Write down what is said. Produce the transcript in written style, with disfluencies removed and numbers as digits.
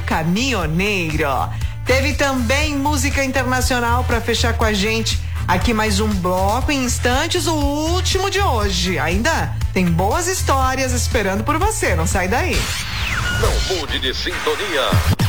Caminhoneiro. Teve também música internacional para fechar com a gente. Aqui mais um bloco, em instantes, o último de hoje. Ainda tem boas histórias esperando por você, não sai daí. Não mude de sintonia.